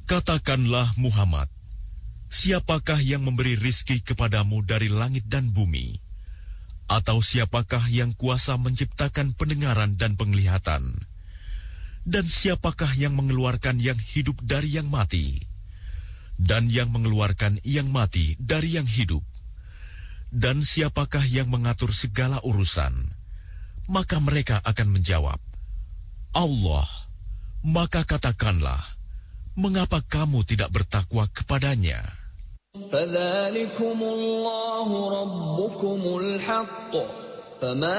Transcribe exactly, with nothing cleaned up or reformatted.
Katakanlah Muhammad, siapakah yang memberi rizki kepadamu dari langit dan bumi? Atau siapakah yang kuasa menciptakan pendengaran dan penglihatan? Dan siapakah yang mengeluarkan yang hidup dari yang mati? Dan yang mengeluarkan yang mati dari yang hidup? Dan siapakah yang mengatur segala urusan? Maka mereka akan menjawab, Allah. Maka katakanlah, mengapa kamu tidak bertakwa kepadanya? فَذَلِكُمُ اللَّهُ رَبُّكُمُ الْحَقُّ فَمَا